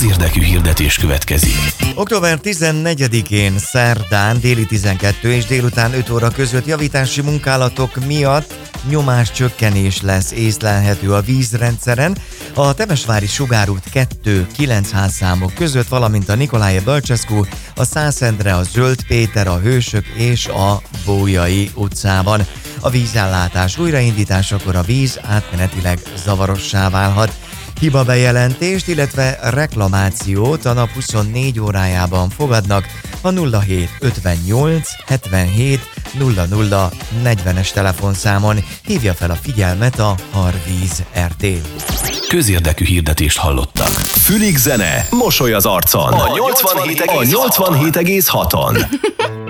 Közérdekű hirdetés következik. Október 14-én szerdán déli 12 és délután 5 óra között javítási munkálatok miatt nyomáscsökkenés lesz észlelhető a vízrendszeren, a Temesvári Sugárút 2-9 házszámok között, valamint a Nikolaj Bölcseszkó, a Szászendre, a Zöld Péter, a Hősök és a Bójai utcában. A vízellátás újraindításakor a víz átmenetileg zavarossá válhat. Hibabejelentést, illetve reklamációt a nap 24 órájában fogadnak a 07 58 77 00 40-es telefonszámon. Hívja fel a figyelmet a Harvíz RT. Közérdekű hirdetést hallottak. Fülig zene, mosoly az arcon. A 87,6-on.